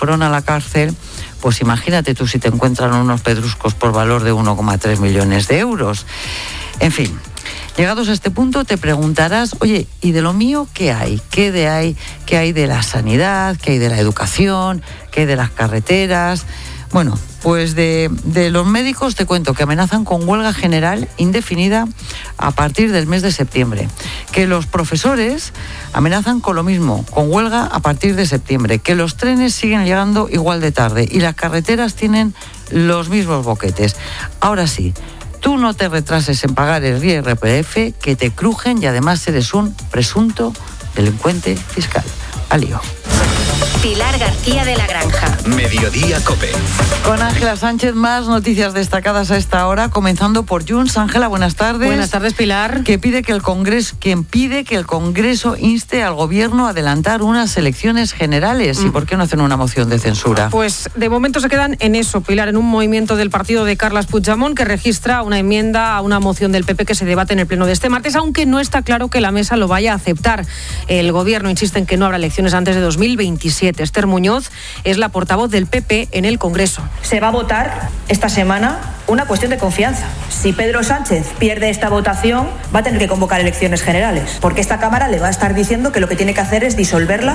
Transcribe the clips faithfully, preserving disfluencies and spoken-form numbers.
fueron a la cárcel, pues imagínate tú si te encuentran unos pedruscos por valor de uno coma tres millones de euros. En fin, llegados a este punto te preguntarás, oye, ¿y de lo mío qué hay? ¿Qué de hay? ¿Qué hay de la sanidad? ¿Qué hay de la educación? ¿Qué hay de las carreteras? Bueno, pues de, de los médicos te cuento que amenazan con huelga general indefinida a partir del mes de septiembre. Que los profesores amenazan con lo mismo, con huelga a partir de septiembre. Que los trenes siguen llegando igual de tarde y las carreteras tienen los mismos boquetes. Ahora sí, tú no te retrases en pagar el I R P F, que te crujen y además eres un presunto delincuente fiscal. Al lío. Pilar García de la Granja. Mediodía COPE. Con Ángela Sánchez, más noticias destacadas a esta hora, comenzando por Junts. Ángela, buenas tardes. Buenas tardes, Pilar. Que pide que el Congreso, quien pide que el Congreso inste al Gobierno a adelantar unas elecciones generales. ¿Y por qué no hacen una moción de censura? Pues de momento se quedan en eso, Pilar, en un movimiento del partido de Carles Puigdemont que registra una enmienda a una moción del P P que se debate en el pleno de este martes, aunque no está claro que la mesa lo vaya a aceptar. El Gobierno insiste en que no habrá elecciones antes de dos mil veintisiete. Esther Muñoz es la portavoz del P P en el Congreso. Se va a votar esta semana una cuestión de confianza. Si Pedro Sánchez pierde esta votación, va a tener que convocar elecciones generales, porque esta Cámara le va a estar diciendo que lo que tiene que hacer es disolverla.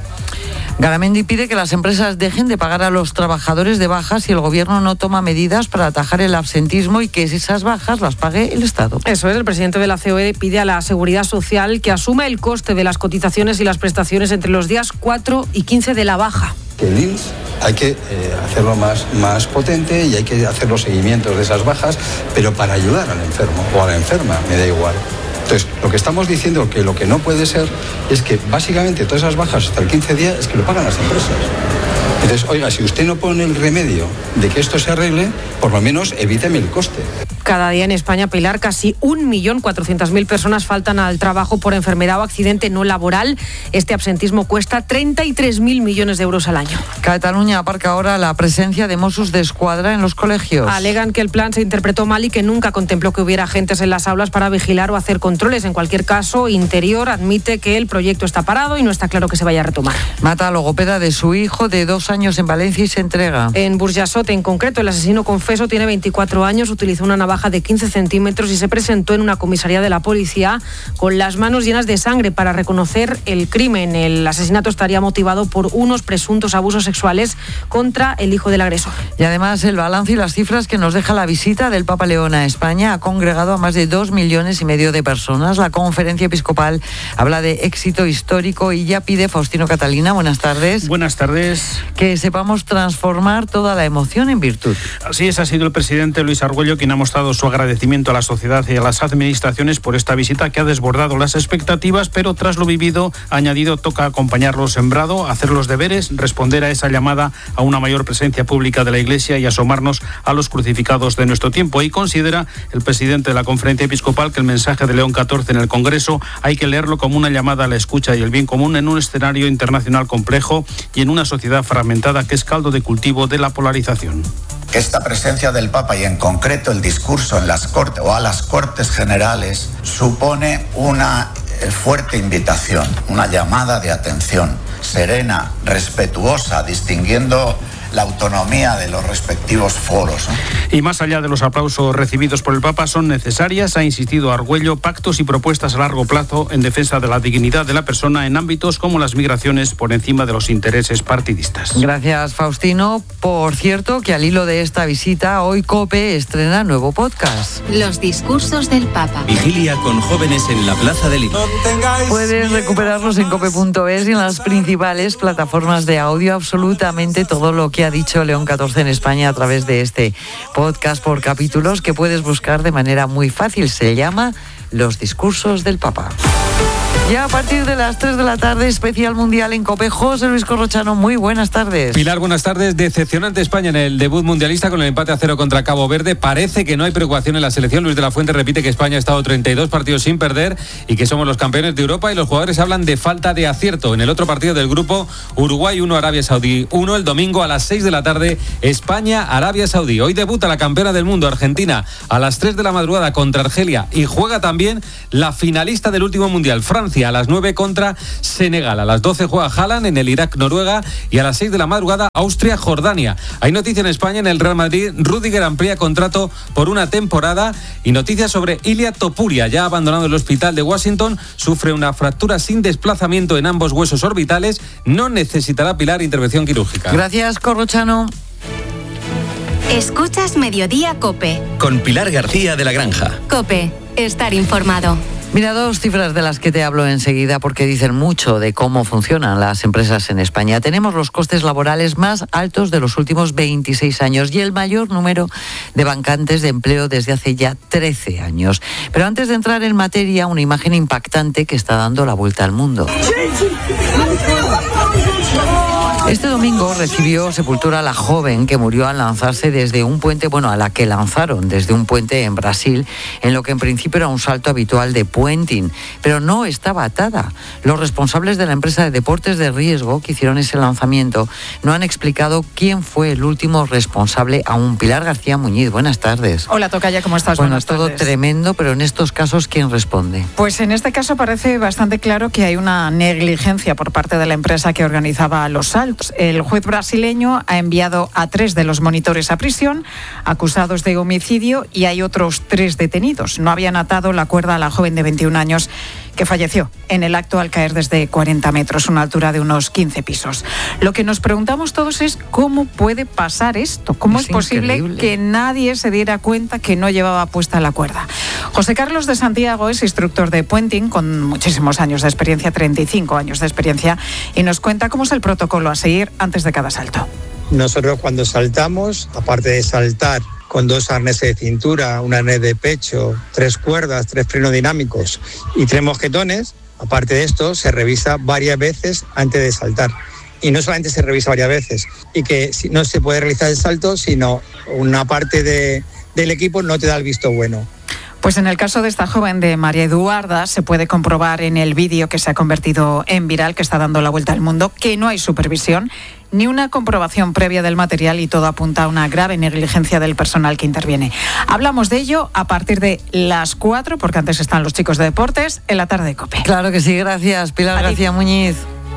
Garamendi pide que las empresas dejen de pagar a los trabajadores de bajas si el Gobierno no toma medidas para atajar el absentismo y que esas bajas las pague el Estado. Eso es, el presidente de la C O E pide a la Seguridad Social que asuma el coste de las cotizaciones y las prestaciones entre los días cuatro y quince de la baja. El I N S hay que eh, hacerlo más, más potente y hay que hacer los seguimientos de esas bajas, pero para ayudar al enfermo o a la enferma, me da igual. Entonces, lo que estamos diciendo que lo que no puede ser es que básicamente todas esas bajas hasta el quince días es que lo pagan las empresas. Entonces, oiga, si usted no pone el remedio de que esto se arregle, por lo menos evíteme el coste. Cada día en España, Pilar, casi un millón cuatrocientas mil personas faltan al trabajo por enfermedad o accidente no laboral. Este absentismo cuesta treinta y tres mil millones de euros al año. Cataluña aparca ahora la presencia de Mossos d'Esquadra en los colegios. Alegan que el plan se interpretó mal y que nunca contempló que hubiera agentes en las aulas para vigilar o hacer controles. En cualquier caso, Interior admite que el proyecto está parado y no está claro que se vaya a retomar. Mata a logopeda de su hijo de dos años en Valencia y se entrega. En Burjasot, en concreto, el asesino confeso tiene veinticuatro años, utilizó una navaja de quince centímetros y se presentó en una comisaría de la policía con las manos llenas de sangre para reconocer el crimen. El asesinato estaría motivado por unos presuntos abusos sexuales contra el hijo del agresor. Y además el balance y las cifras que nos deja la visita del Papa León a España ha congregado a más de dos millones y medio de personas. La conferencia episcopal habla de éxito histórico y ya pide, Faustino Catalina, buenas tardes. Buenas tardes. Que sepamos transformar toda la emoción en virtud. Así es, ha sido el presidente Luis Argüello quien ha mostrado su agradecimiento a la sociedad y a las administraciones por esta visita que ha desbordado las expectativas, pero tras lo vivido, ha añadido, toca acompañar lo sembrado, hacer los deberes, responder a esa llamada a una mayor presencia pública de la Iglesia y asomarnos a los crucificados de nuestro tiempo. Y considera el presidente de la conferencia episcopal que el mensaje de León catorce en el Congreso hay que leerlo como una llamada a la escucha y el bien común en un escenario internacional complejo y en una sociedad fragmentada que es caldo de cultivo de la polarización. Esta presencia del Papa y en concreto el discurso en las Cortes o a las Cortes Generales supone una fuerte invitación, una llamada de atención serena, respetuosa, distinguiendo la autonomía de los respectivos foros, ¿no? Y más allá de los aplausos recibidos por el Papa, son necesarias, ha insistido Argüello, pactos y propuestas a largo plazo en defensa de la dignidad de la persona en ámbitos como las migraciones por encima de los intereses partidistas. Gracias, Faustino. Por cierto, que al hilo de esta visita, hoy COPE estrena nuevo podcast. Los discursos del Papa. Vigilia con jóvenes en la Plaza de Lima. Puedes recuperarlos en cope punto es y en las principales plataformas de audio, absolutamente todo lo que ha dicho León catorce en España a través de este podcast por capítulos que puedes buscar de manera muy fácil. Se llama Los discursos del Papa. Ya a partir de las tres de la tarde, especial mundial en COPE. José Luis Corrochano, muy buenas tardes. Pilar, buenas tardes. Decepcionante España en el debut mundialista con el empate a cero contra Cabo Verde. Parece que no hay preocupación en la selección. Luis de la Fuente repite que España ha estado treinta y dos partidos sin perder y que somos los campeones de Europa, y los jugadores hablan de falta de acierto. En el otro partido del grupo, Uruguay uno, Arabia Saudí uno, el domingo a las seis de la tarde, España, Arabia Saudí. Hoy debuta la campeona del mundo, Argentina, a las tres de la madrugada contra Argelia, y juega también la finalista del último mundial, Francia. Croacia a las nueve contra Senegal. A las doce juega Haaland en el Irak-Noruega y a las seis de la madrugada Austria-Jordania. Hay noticia en España, en el Real Madrid, Rüdiger amplía contrato por una temporada y noticias sobre Ilia Topuria, ya abandonado el hospital de Washington, sufre una fractura sin desplazamiento en ambos huesos orbitales, no necesitará, Pilar, intervención quirúrgica. Gracias, Corrochano. Escuchas Mediodía COPE. Con Pilar García de la Granja. COPE, estar informado. Mira, dos cifras de las que te hablo enseguida porque dicen mucho de cómo funcionan las empresas en España. Tenemos los costes laborales más altos de los últimos veintiséis años y el mayor número de vacantes de empleo desde hace ya trece años. Pero antes de entrar en materia, una imagen impactante que está dando la vuelta al mundo. Este domingo recibió sepultura la joven que murió al lanzarse desde un puente, bueno, a la que lanzaron desde un puente en Brasil, en lo que en principio era un salto habitual de puenting, pero no estaba atada. Los responsables de la empresa de deportes de riesgo que hicieron ese lanzamiento no han explicado quién fue el último responsable aún. Pilar García Muñiz, buenas tardes. Hola, tocaya, ¿cómo estás? Bueno, buenas es todo tardes. tremendo, pero en estos casos, ¿quién responde? Pues en este caso parece bastante claro que hay una negligencia por parte de la empresa que organizaba los saltos. El juez brasileño ha enviado a tres de los monitores a prisión, acusados de homicidio, y hay otros tres detenidos. No habían atado la cuerda a la joven de veintiún años que falleció en el acto al caer desde cuarenta metros, una altura de unos quince pisos. Lo que nos preguntamos todos es cómo puede pasar esto, cómo es, es posible increíble. que nadie se diera cuenta que no llevaba puesta la cuerda. José Carlos de Santiago es instructor de puenting con muchísimos años de experiencia, treinta y cinco años de experiencia, y nos cuenta cómo es el protocolo a seguir antes de cada salto. Nosotros cuando saltamos, aparte de saltar con dos arneses de cintura, un arnés de pecho, tres cuerdas, tres frenos dinámicos y tres mosquetones, aparte de esto se revisa varias veces antes de saltar. Y no solamente se revisa varias veces, y que no se puede realizar el salto, sino una parte de, del equipo no te da el visto bueno. Pues en el caso de esta joven, de María Eduarda, se puede comprobar en el vídeo que se ha convertido en viral, que está dando la vuelta al mundo, que no hay supervisión ni una comprobación previa del material y todo apunta a una grave negligencia del personal que interviene. Hablamos de ello a partir de las cuatro, porque antes están los chicos de deportes, en la tarde de COPE. Claro que sí, gracias, Pilar García Muñiz.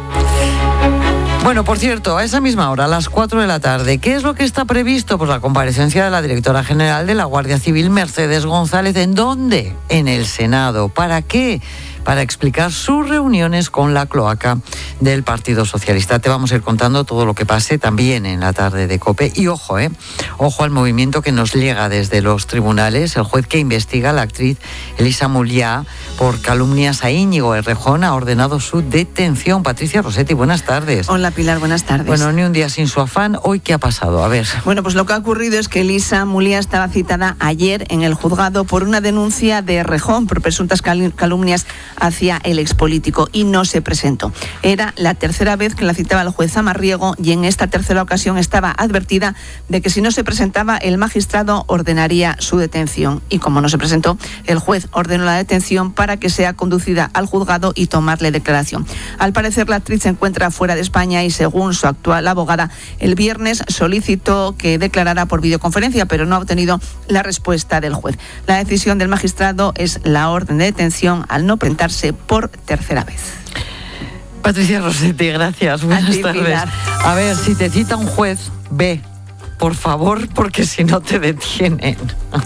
Bueno, por cierto, a esa misma hora, a las cuatro de la tarde, ¿qué es lo que está previsto? Pues la comparecencia de la directora general de la Guardia Civil, Mercedes González. ¿En dónde? En el Senado. ¿Para qué? Para explicar sus reuniones con la cloaca del Partido Socialista. Te vamos a ir contando todo lo que pase también en la tarde de COPE. Y ojo, ¿eh? Ojo al movimiento que nos llega desde los tribunales. El juez que investiga a la actriz Elisa Muliá por calumnias a Íñigo Errejón ha ordenado su detención. Patricia Rossetti, buenas tardes. Hola, Pilar, buenas tardes. Bueno, ni un día sin su afán. ¿Hoy qué ha pasado? A ver. Bueno, pues lo que ha ocurrido es que Elisa Muliá estaba citada ayer en el juzgado por una denuncia de Errejón por presuntas calumnias hacia el expolítico y no se presentó. Era la tercera vez que la citaba el juez Amarriego y en esta tercera ocasión estaba advertida de que si no se presentaba, el magistrado ordenaría su detención. Y como no se presentó, el juez ordenó la detención para que sea conducida al juzgado y tomarle declaración. Al parecer, la actriz se encuentra fuera de España y, según su actual abogada, el viernes solicitó que declarara por videoconferencia, pero no ha obtenido la respuesta del juez. La decisión del magistrado es la orden de detención al no presentarse por tercera vez. Patricia Rossetti, gracias. Buenas ti, tardes. Pilar. A ver, si te cita un juez, ve, por favor, porque si no te detienen.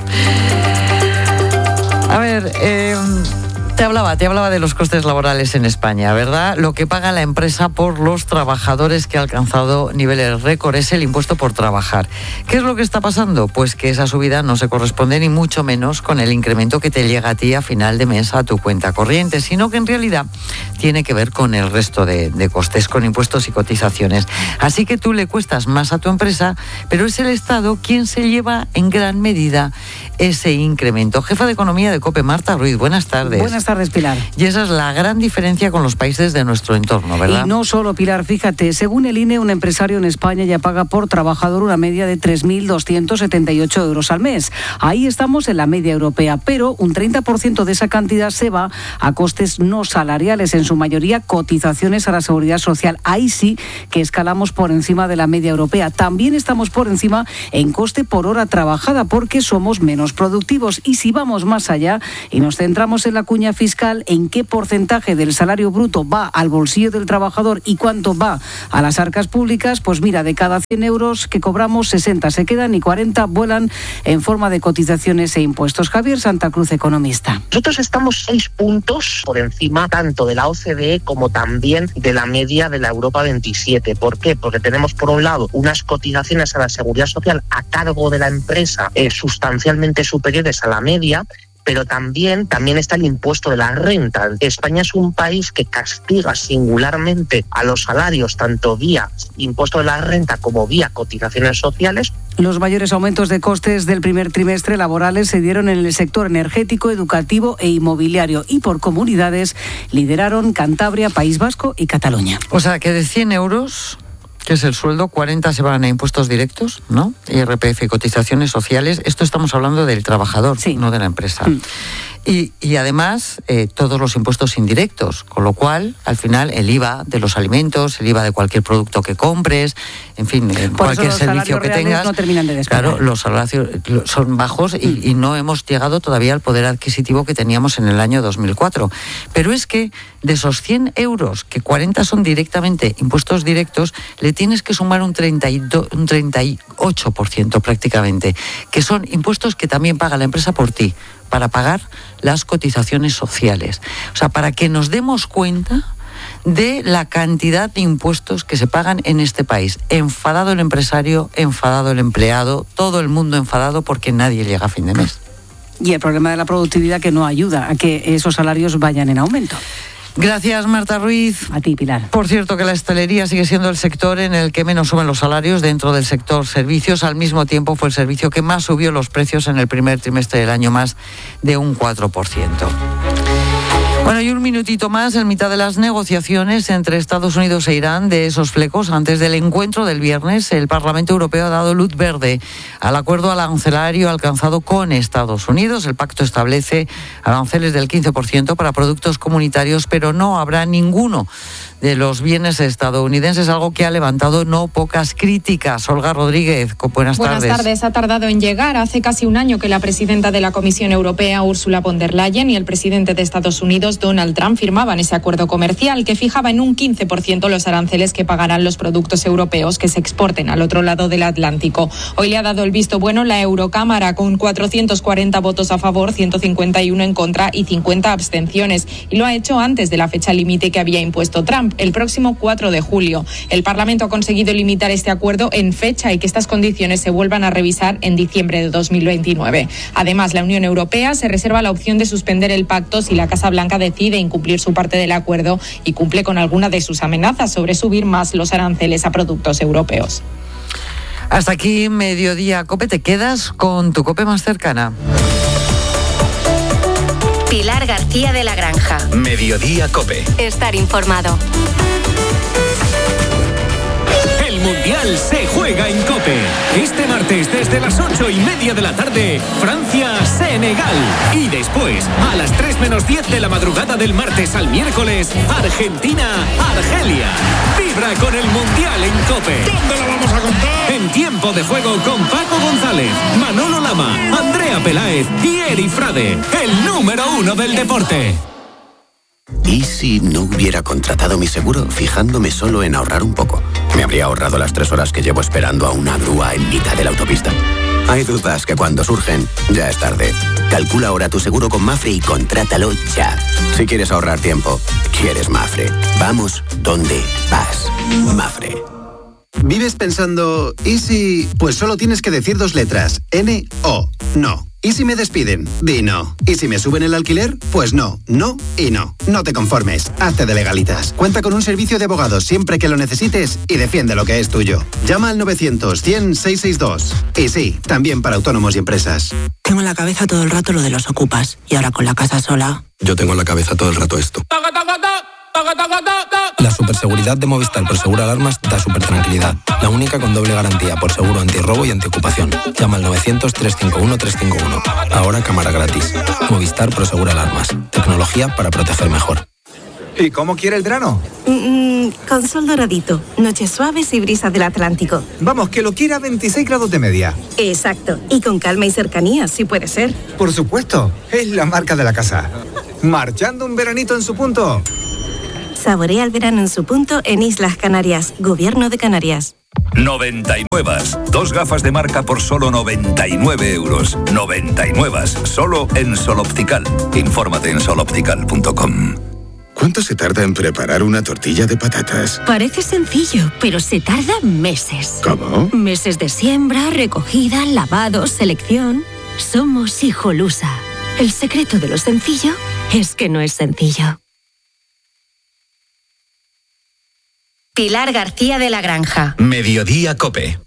A ver, eh, te hablaba, te hablaba de los costes laborales en España, ¿verdad? Lo que paga la empresa por los trabajadores, que ha alcanzado niveles récord, es el impuesto por trabajar. ¿Qué es lo que está pasando? Pues que esa subida no se corresponde ni mucho menos con el incremento que te llega a ti a final de mes a tu cuenta corriente, sino que en realidad tiene que ver con el resto de, de costes, con impuestos y cotizaciones. Así que tú le cuestas más a tu empresa, pero es el Estado quien se lleva en gran medida ese incremento. Jefa de Economía de COPE, Marta Ruiz, buenas tardes. Buenas tardes, Pilar. Y esa es la gran diferencia con los países de nuestro entorno, ¿verdad? Y no solo, Pilar, fíjate, según el I N E, un empresario en España ya paga por trabajador una media de tres mil doscientos setenta y ocho euros al mes. Ahí estamos en la media europea, pero un treinta por ciento de esa cantidad se va a costes no salariales, en su mayoría cotizaciones a la Seguridad Social. Ahí sí que escalamos por encima de la media europea. También estamos por encima en coste por hora trabajada, porque somos menos productivos. Y si vamos más allá y nos centramos en la cuña fiscal, en qué porcentaje del salario bruto va al bolsillo del trabajador y cuánto va a las arcas públicas, pues mira, de cada cien euros que cobramos, sesenta se quedan y cuarenta vuelan en forma de cotizaciones e impuestos. Javier Santa Cruz, economista. Nosotros estamos seis puntos por encima tanto de la O C D E como también de la media de la Europa veintisiete. ¿Por qué? Porque tenemos por un lado unas cotizaciones a la seguridad social a cargo de la empresa eh, sustancialmente superiores a la media, pero también, también está el impuesto de la renta. España es un país que castiga singularmente a los salarios, tanto vía impuesto de la renta como vía cotizaciones sociales. Los mayores aumentos de costes del primer trimestre laborales se dieron en el sector energético, educativo e inmobiliario, y por comunidades lideraron Cantabria, País Vasco y Cataluña. O sea que de cien euros... que es el sueldo, cuarenta se van a impuestos directos, ¿no? I R P F y cotizaciones sociales. Esto estamos hablando del trabajador, sí, no de la empresa. Mm. Y, y además, eh, todos los impuestos indirectos, con lo cual, al final, el I V A de los alimentos, el I V A de cualquier producto que compres, en fin, en cualquier servicio que tengas. No terminan de despegar. Claro, los salarios son bajos y, mm. y no hemos llegado todavía al poder adquisitivo que teníamos en el año dos mil cuatro. Pero es que de esos cien euros, que cuarenta son directamente impuestos directos, le tienes que sumar un, treinta y dos, un treinta y ocho por ciento prácticamente, que son impuestos que también paga la empresa por ti, para pagar las cotizaciones sociales. O sea, para que nos demos cuenta de la cantidad de impuestos que se pagan en este país. Enfadado el empresario, enfadado el empleado, todo el mundo enfadado porque nadie llega a fin de mes. Y el problema de la productividad que no ayuda a que esos salarios vayan en aumento. Gracias, Marta Ruiz. A ti, Pilar. Por cierto, que la hostelería sigue siendo el sector en el que menos suben los salarios dentro del sector servicios. Al mismo tiempo, fue el servicio que más subió los precios en el primer trimestre del año, más de un cuatro por ciento. Bueno, y un minutito más en mitad de las negociaciones entre Estados Unidos e Irán de esos flecos. Antes del encuentro del viernes, el Parlamento Europeo ha dado luz verde al acuerdo arancelario alcanzado con Estados Unidos. El pacto establece aranceles del quince por ciento para productos comunitarios, pero no habrá ninguno de los bienes estadounidenses, algo que ha levantado no pocas críticas. Olga Rodríguez, buenas tardes. Buenas tardes. Ha tardado en llegar. Hace casi un año que la presidenta de la Comisión Europea, Ursula von der Leyen, y el presidente de Estados Unidos, Donald Trump, firmaban ese acuerdo comercial que fijaba en un quince por ciento los aranceles que pagarán los productos europeos que se exporten al otro lado del Atlántico. Hoy le ha dado el visto bueno la Eurocámara con cuatrocientos cuarenta votos a favor, ciento cincuenta y uno en contra y cincuenta abstenciones. Y lo ha hecho antes de la fecha límite que había impuesto Trump, el próximo cuatro de julio. El Parlamento ha conseguido limitar este acuerdo en fecha y que estas condiciones se vuelvan a revisar en diciembre de dos mil veintinueve. Además, la Unión Europea se reserva la opción de suspender el pacto si la Casa Blanca decide incumplir su parte del acuerdo y cumple con alguna de sus amenazas sobre subir más los aranceles a productos europeos. Hasta aquí Mediodía COPE. Te quedas con tu COPE más cercana. Pilar García de la Granja. Mediodía COPE. Estar informado. El Mundial se juega en COPE. Este martes desde las ocho y media de la tarde, Francia-Senegal. Y después, a las tres menos diez de la madrugada del martes al miércoles, Argentina-Argelia. Vibra con el Mundial en COPE. ¿Dónde lo vamos a contar? En tiempo de juego con Paco González, Manolo Lama, Andrea Peláez y Eri Frade, el número uno del deporte. ¿Y si no hubiera contratado mi seguro fijándome solo en ahorrar un poco? Me habría ahorrado las tres horas que llevo esperando a una grúa en mitad de la autopista. Hay dudas que cuando surgen, ya es tarde. Calcula ahora tu seguro con Mafre y contrátalo ya. Si quieres ahorrar tiempo, quieres Mafre. Vamos donde vas. Mafre. ¿Vives pensando, ¿y si...? Pues solo tienes que decir dos letras, N O, no. ¿Y si me despiden? Di no. ¿Y si me suben el alquiler? Pues no, no y no. No te conformes, hazte de legalitas. Cuenta con un servicio de abogados siempre que lo necesites y defiende lo que es tuyo. Llama al novecientos, cien, seiscientos sesenta y dos. Y sí, también para autónomos y empresas. Tengo en la cabeza todo el rato lo de los ocupas y ahora con la casa sola... Yo tengo en la cabeza todo el rato esto. La superseguridad de Movistar por Seguro Alarmas da super tranquilidad. La única con doble garantía por seguro antirrobo y antiocupación. Llama al novecientos, trescientos cincuenta y uno, trescientos cincuenta y uno. Ahora cámara gratis. Movistar por Seguro Alarmas. Tecnología para proteger mejor. ¿Y cómo quiere el verano? Mm, con sol doradito, noches suaves y brisa del Atlántico. Vamos, que lo quiera a veintiséis grados de media. Exacto, y con calma y cercanía, si puede ser. Por supuesto, es la marca de la casa. marchando un veranito en su punto. Saborea el verano en su punto en Islas Canarias, Gobierno de Canarias. noventa y nueve. Dos gafas de marca por solo noventa y nueve euros. noventa y nueve. Solo en Sol Optical. Infórmate en sol optical punto com. ¿Cuánto se tarda en preparar una tortilla de patatas? Parece sencillo, pero se tarda meses. ¿Cómo? Meses de siembra, recogida, lavado, selección. Somos Hijolusa. El secreto de lo sencillo es que no es sencillo. Pilar García de la Granja. Mediodía Cope.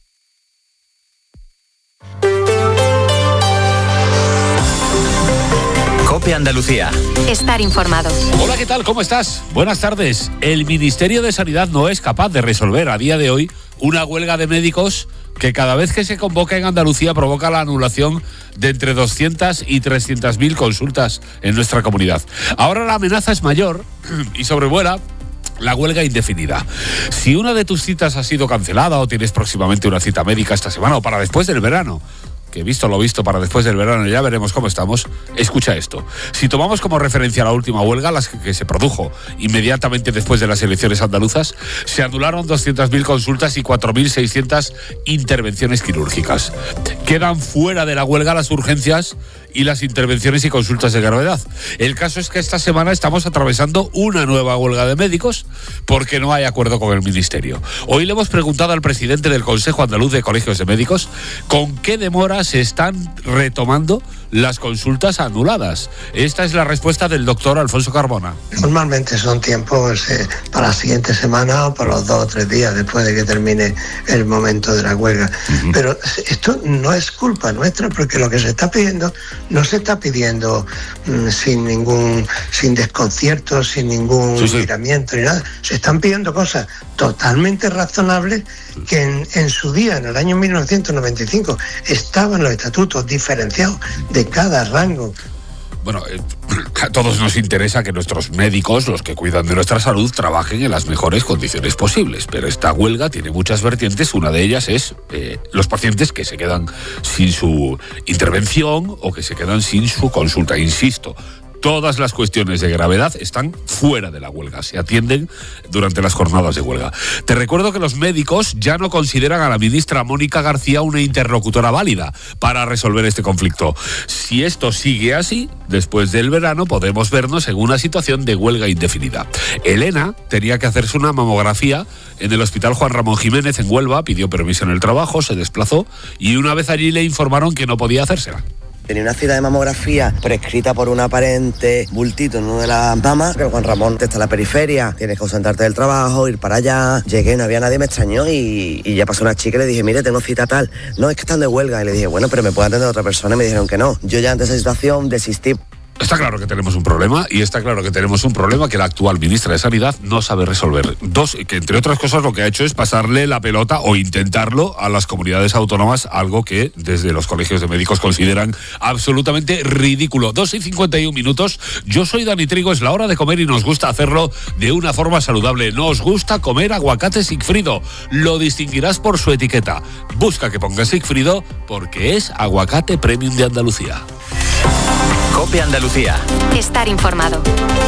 Cope Andalucía. Estar informado. Hola, ¿qué tal? ¿Cómo estás? Buenas tardes. El Ministerio de Sanidad no es capaz de resolver a día de hoy una huelga de médicos que cada vez que se convoca en Andalucía provoca la anulación de entre doscientas y trescientas mil consultas en nuestra comunidad. Ahora la amenaza es mayor y sobrevuela la huelga indefinida. Si una de tus citas ha sido cancelada o tienes próximamente una cita médica esta semana o para después del verano, que visto lo visto para después del verano ya veremos cómo estamos, escucha esto. Si tomamos como referencia la última huelga, las que, que se produjo inmediatamente después de las elecciones andaluzas, se anularon doscientas mil consultas y cuatro mil seiscientas intervenciones quirúrgicas. Quedan fuera de la huelga las urgencias y las intervenciones y consultas de gravedad. El caso es que esta semana estamos atravesando una nueva huelga de médicos porque no hay acuerdo con el Ministerio. Hoy le hemos preguntado al presidente del Consejo Andaluz de Colegios de Médicos con qué demora se están retomando las consultas anuladas. Esta es la respuesta del doctor Alfonso Carbona. Normalmente son tiempos eh, para la siguiente semana o para los dos o tres días después de que termine el momento de la huelga. Uh-huh. Pero esto no es culpa nuestra porque lo que se está pidiendo no se está pidiendo mmm, sin ningún, sin desconcierto, sin ningún sí, sí. miramiento ni nada. Se están pidiendo cosas totalmente razonables que en, en su día, en el año mil novecientos noventa y cinco, estaban los estatutos diferenciados de cada rango. Bueno, eh, a todos nos interesa que nuestros médicos, los que cuidan de nuestra salud, trabajen en las mejores condiciones posibles. Pero esta huelga tiene muchas vertientes. Una de ellas es eh, los pacientes que se quedan sin su intervención o que se quedan sin su consulta. Insisto, todas las cuestiones de gravedad están fuera de la huelga, se atienden durante las jornadas de huelga. Te recuerdo que los médicos ya no consideran a la ministra Mónica García una interlocutora válida para resolver este conflicto. Si esto sigue así, después del verano podemos vernos en una situación de huelga indefinida. Elena tenía que hacerse una mamografía en el Hospital Juan Ramón Jiménez en Huelva, pidió permiso en el trabajo, se desplazó y una vez allí le informaron que no podía hacérsela. Tenía una cita de mamografía prescrita por un aparente bultito en una de las mamas, que el Juan Ramón está en la periferia, tienes que ausentarte del trabajo, ir para allá. Llegué, no había nadie, me extrañó y, y ya pasó una chica y le dije, mire, tengo cita tal. No, es que están de huelga. Y le dije, bueno, pero me puede atender otra persona y me dijeron que no. Yo ya ante esa situación desistí. Está claro que tenemos un problema y está claro que tenemos un problema que la actual ministra de Sanidad no sabe resolver. Dos, que entre otras cosas lo que ha hecho es pasarle la pelota o intentarlo a las comunidades autónomas, algo que desde los colegios de médicos consideran absolutamente ridículo. Dos y cincuenta y un minutos. Yo soy Dani Trigo, es la hora de comer y nos gusta hacerlo de una forma saludable. Nos gusta comer aguacate Sigfrido. Lo distinguirás por su etiqueta. Busca que ponga Sigfrido porque es aguacate premium de Andalucía. Cope Andalucía. Estar informado.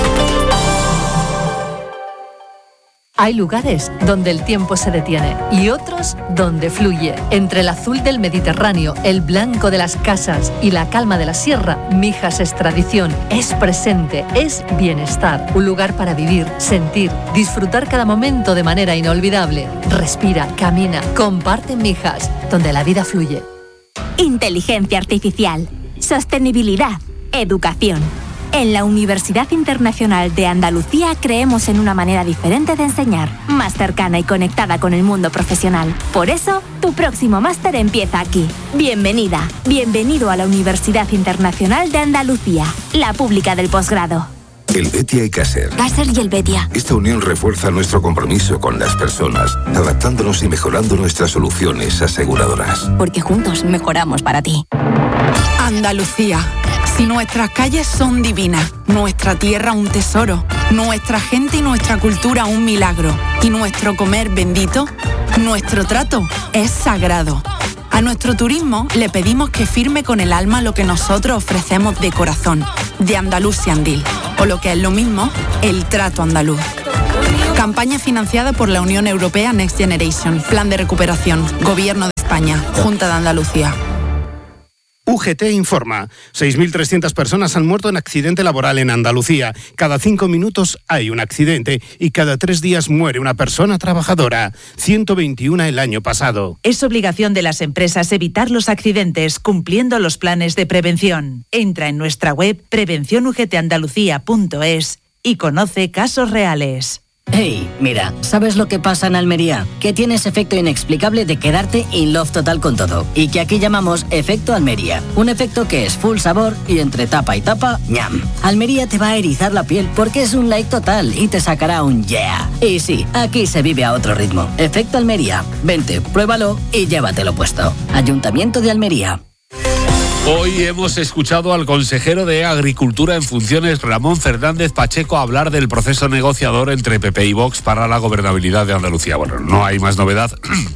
Hay lugares donde el tiempo se detiene y otros donde fluye. Entre el azul del Mediterráneo, el blanco de las casas y la calma de la sierra, Mijas es tradición, es presente, es bienestar. Un lugar para vivir, sentir, disfrutar cada momento de manera inolvidable. Respira, camina, comparte Mijas, donde la vida fluye. Inteligencia artificial, sostenibilidad, educación. En la Universidad Internacional de Andalucía creemos en una manera diferente de enseñar, más cercana y conectada con el mundo profesional. Por eso, tu próximo máster empieza aquí. Bienvenida, bienvenido a la Universidad Internacional de Andalucía, la pública del posgrado. El Betia y Caser. Caser y el Betia. Esta unión refuerza nuestro compromiso con las personas, adaptándonos y mejorando nuestras soluciones aseguradoras. Porque juntos mejoramos para ti. Andalucía. Si nuestras calles son divinas, nuestra tierra un tesoro, nuestra gente y nuestra cultura un milagro, y nuestro comer bendito, nuestro trato es sagrado. nuestro turismo le pedimos que firme con el alma lo que nosotros ofrecemos de corazón, de Andalusian Deal, o lo que es lo mismo, el trato andaluz. Campaña financiada por la Unión Europea Next Generation, Plan de Recuperación, Gobierno de España, Junta de Andalucía. U G T informa. seis mil trescientas personas han muerto en accidente laboral en Andalucía. Cada cinco minutos hay un accidente y cada tres días muere una persona trabajadora. ciento veintiuno el año pasado. Es obligación de las empresas evitar los accidentes cumpliendo los planes de prevención. Entra en nuestra web prevención u g t andalucía punto es y conoce casos reales. Hey, mira, ¿sabes lo que pasa en Almería? Que tienes efecto inexplicable de quedarte in love total con todo. Y que aquí llamamos efecto Almería. Un efecto que es full sabor y entre tapa y tapa, ñam. Almería te va a erizar la piel porque es un like total y te sacará un yeah. Y sí, aquí se vive a otro ritmo. Efecto Almería. Vente, pruébalo y llévatelo puesto. Ayuntamiento de Almería. Hoy hemos escuchado al consejero de Agricultura en funciones, Ramón Fernández Pacheco, hablar del proceso negociador entre P P y Vox para la gobernabilidad de Andalucía. Bueno, no hay más novedad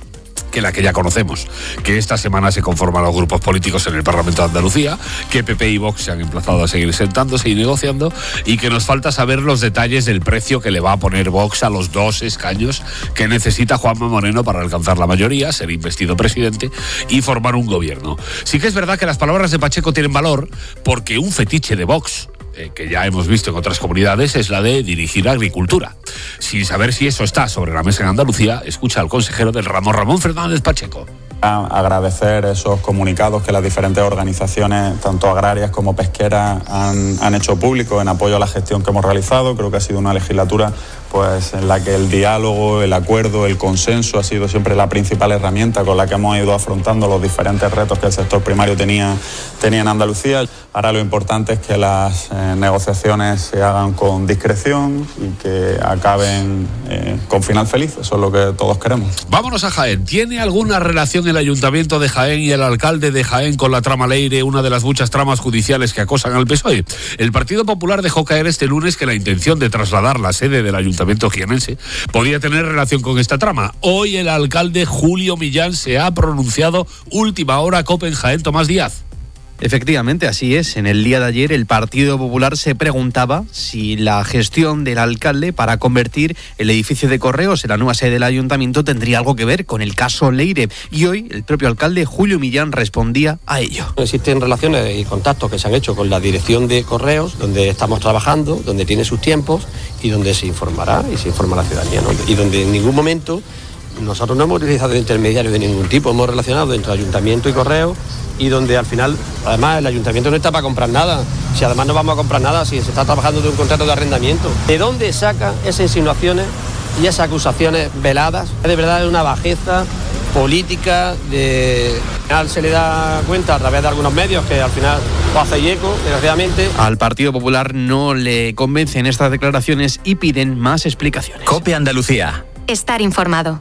que la que ya conocemos, que esta semana se conforman los grupos políticos en el Parlamento de Andalucía, que P P y Vox se han emplazado a seguir sentándose y negociando, y que nos falta saber los detalles del precio que le va a poner Vox a los dos escaños que necesita Juanma Moreno para alcanzar la mayoría, ser investido presidente y formar un gobierno. Sí que es verdad que las palabras de Pacheco tienen valor, porque un fetiche de Vox, eh, que ya hemos visto en otras comunidades, es la de dirigir agricultura. Sin saber si eso está sobre la mesa en Andalucía, escucha al consejero del ramo, Ramón Fernández Pacheco. Agradecer esos comunicados que las diferentes organizaciones, tanto agrarias como pesqueras, han, han hecho público en apoyo a la gestión que hemos realizado. Creo que ha sido una legislatura pues, en la que el diálogo, el acuerdo, el consenso ha sido siempre la principal herramienta con la que hemos ido afrontando los diferentes retos que el sector primario tenía, tenía en Andalucía. Ahora lo importante es que las eh, negociaciones se hagan con discreción y que acaben eh, con final feliz. Eso es lo que todos queremos. Vámonos a Jaén. ¿Tiene alguna relación el Ayuntamiento de Jaén y el alcalde de Jaén con la trama Leire, una de las muchas tramas judiciales que acosan al P S O E? El Partido Popular dejó caer este lunes que la intención de trasladar la sede del Ayuntamiento jienense podía tener relación con esta trama. Hoy el alcalde Julio Millán se ha pronunciado. Última hora, COPE en Jaén, Tomás Díaz. Efectivamente, así es. En el día de ayer el Partido Popular se preguntaba si la gestión del alcalde para convertir el edificio de correos en la nueva sede del ayuntamiento tendría algo que ver con el caso Leire. Y hoy el propio alcalde Julio Millán respondía a ello. Existen relaciones y contactos que se han hecho con la dirección de correos, donde estamos trabajando, donde tiene sus tiempos y donde se informará y se informa a la ciudadanía, ¿no? Y donde en ningún momento nosotros no hemos utilizado intermediarios de ningún tipo, hemos relacionado entre ayuntamiento y correos, y donde al final, además, el ayuntamiento no está para comprar nada. Si además no vamos a comprar nada, si se está trabajando de un contrato de arrendamiento. ¿De dónde saca esas insinuaciones y esas acusaciones veladas? De verdad es una bajeza política, de... al final se le da cuenta a través de algunos medios que al final lo hace eco, desgraciadamente. Al Partido Popular no le convencen estas declaraciones y piden más explicaciones. COPE Andalucía. Estar informado.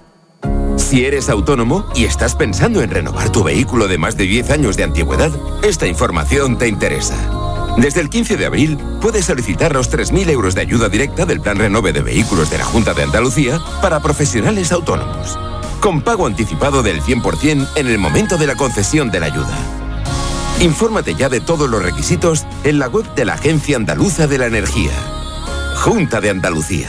Si eres autónomo y estás pensando en renovar tu vehículo de más de diez años de antigüedad, esta información te interesa. Desde el quince de abril puedes solicitar los tres mil euros de ayuda directa del Plan Renove de Vehículos de la Junta de Andalucía para profesionales autónomos, con pago anticipado del cien por ciento en el momento de la concesión de la ayuda. Infórmate ya de todos los requisitos en la web de la Agencia Andaluza de la Energía. Junta de Andalucía.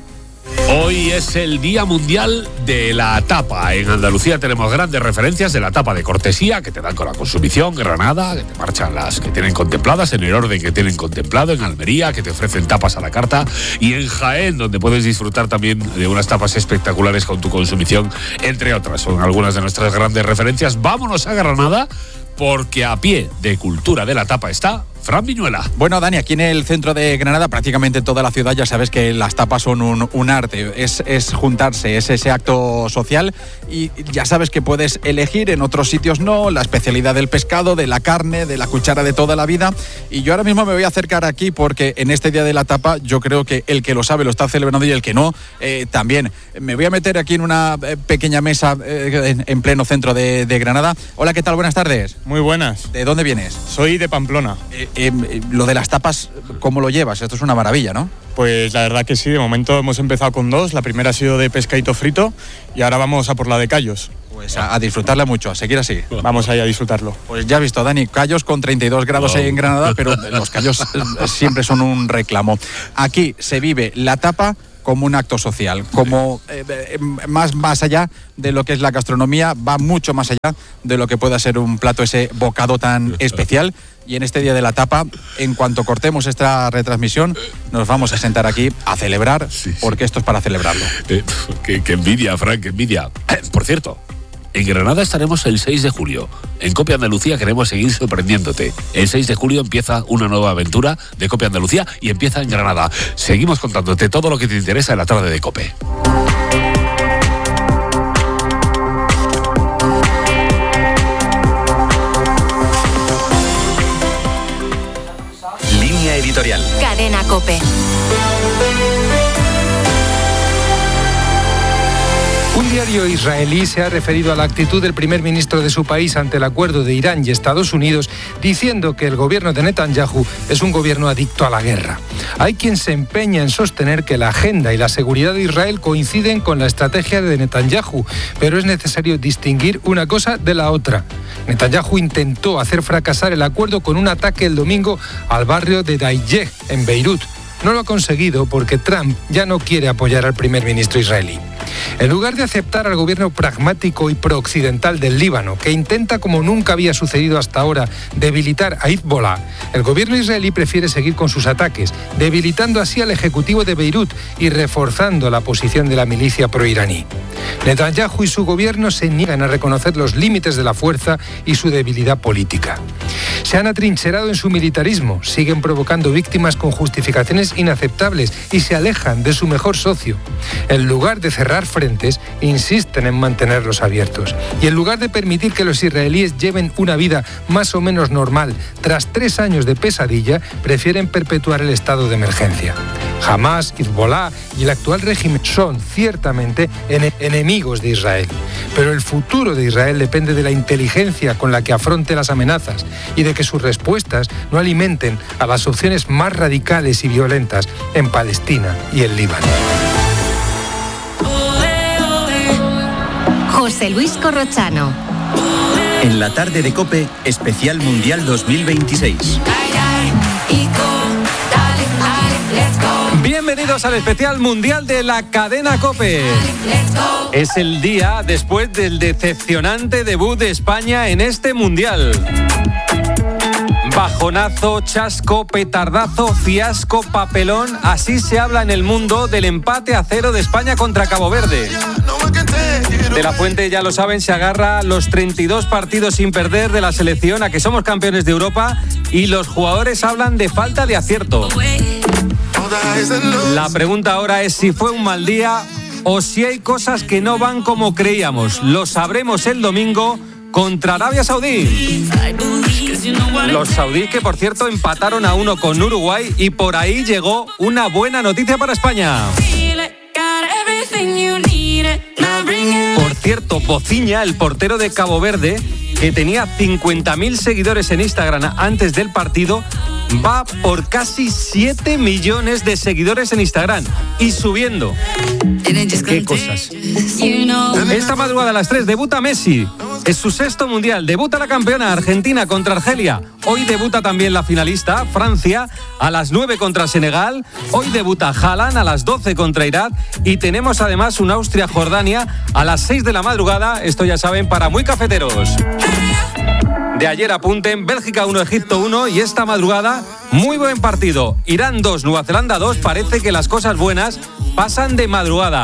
Hoy es el Día Mundial de la Tapa. En Andalucía tenemos grandes referencias de la tapa de cortesía que te dan con la consumición, Granada, que te marchan las que tienen contempladas en el orden que tienen contemplado, en Almería, que te ofrecen tapas a la carta, y en Jaén, donde puedes disfrutar también de unas tapas espectaculares con tu consumición, entre otras. Son algunas de nuestras grandes referencias. Vámonos a Granada, porque a pie de Cultura de la Tapa está Fran Viñuela. Bueno, Dani, aquí en el centro de Granada, prácticamente toda la ciudad, ya sabes que las tapas son un, un arte, es, es juntarse, es ese acto social, y ya sabes que puedes elegir, en otros sitios no, la especialidad del pescado, de la carne, de la cuchara de toda la vida. Y yo ahora mismo me voy a acercar aquí porque en este Día de la Tapa yo creo que el que lo sabe lo está celebrando y el que no eh, también. Me voy a meter aquí en una eh, pequeña mesa eh, en, en pleno centro de, de Granada. Hola, ¿qué tal? Buenas tardes. Muy buenas. ¿De dónde vienes? Soy de Pamplona. Eh, eh, lo de las tapas, ¿cómo lo llevas? Esto es una maravilla, ¿no? Pues la verdad que sí, de momento hemos empezado con dos. La primera ha sido de pescadito frito y ahora vamos a por la de callos. Pues a, a disfrutarla mucho, a seguir así. Vamos ahí a disfrutarlo. Pues ya has visto, Dani, Cayos con treinta y dos grados Wow. en Granada, pero los Cayos siempre son un reclamo. Aquí se vive la tapa como un acto social, como eh, eh, más, más allá de lo que es la gastronomía, va mucho más allá de lo que pueda ser un plato, ese bocado tan especial. Y en este día de la tapa, en cuanto cortemos esta retransmisión, nos vamos a sentar aquí a celebrar, sí, sí. porque esto es para celebrarlo. Eh, qué, qué envidia, Frank, qué envidia. Eh, por cierto, en Granada estaremos el seis de julio. En Cope Andalucía queremos seguir sorprendiéndote. El seis de julio empieza una nueva aventura de Cope Andalucía y empieza en Granada. Seguimos contándote todo lo que te interesa en la tarde de Cope. Línea editorial. Cadena Cope. Un diario israelí se ha referido a la actitud del primer ministro de su país ante el acuerdo de Irán y Estados Unidos, diciendo que el gobierno de Netanyahu es un gobierno adicto a la guerra. Hay quien se empeña en sostener que la agenda y la seguridad de Israel coinciden con la estrategia de Netanyahu, pero es necesario distinguir una cosa de la otra. Netanyahu intentó hacer fracasar el acuerdo con un ataque el domingo al barrio de Daiyeh, en Beirut. No lo ha conseguido porque Trump ya no quiere apoyar al primer ministro israelí. En lugar de aceptar al gobierno pragmático y prooccidental del Líbano, que intenta, como nunca había sucedido hasta ahora, debilitar a Hezbollah, el gobierno israelí prefiere seguir con sus ataques, debilitando así al ejecutivo de Beirut y reforzando la posición de la milicia proiraní. Netanyahu y su gobierno se niegan a reconocer los límites de la fuerza y su debilidad política. Se han atrincherado en su militarismo, siguen provocando víctimas con justificaciones inaceptables y se alejan de su mejor socio. En lugar de cerrar frentes, insisten en mantenerlos abiertos. Y en lugar de permitir que los israelíes lleven una vida más o menos normal, tras tres años de pesadilla, prefieren perpetuar el estado de emergencia. Hamás, Hezbollah y el actual régimen son ciertamente en- enemigos de Israel. Pero el futuro de Israel depende de la inteligencia con la que afronte las amenazas y de que sus respuestas no alimenten a las opciones más radicales y violentas en Palestina y en Líbano. José Luis Corrochano. En la tarde de Cope, especial Mundial dos mil veintiséis. Bienvenidos al especial mundial de la cadena COPE. Es el día después del decepcionante debut de España en este mundial. Bajonazo, chasco, petardazo, fiasco, papelón. Así se habla en el mundo del empate a cero de España contra Cabo Verde. De la Fuente, ya lo saben, se agarra los treinta y dos partidos sin perder de la selección, a que somos campeones de Europa, y los jugadores hablan de falta de acierto. La pregunta ahora es si fue un mal día o si hay cosas que no van como creíamos. Lo sabremos el domingo contra Arabia Saudí. Los saudíes que, por cierto, empataron a uno con Uruguay, y por ahí llegó una buena noticia para España. Por cierto, Bociña, el portero de Cabo Verde, que tenía cincuenta mil seguidores en Instagram antes del partido, va por casi siete millones de seguidores en Instagram y subiendo. ¿Qué cosas? Esta madrugada a las tres debuta Messi. Es su sexto mundial. Debuta la campeona Argentina contra Argelia. Hoy debuta también la finalista Francia a las nueve contra Senegal. Hoy debuta Haaland a las doce contra Irak. Y tenemos además un Austria-Jordania a las seis de la madrugada. Esto ya saben, para muy cafeteros. De ayer apunten: Bélgica uno, Egipto uno, y esta madrugada muy buen partido. Irán dos, Nueva Zelanda dos. Parece que las cosas buenas pasan de madrugada.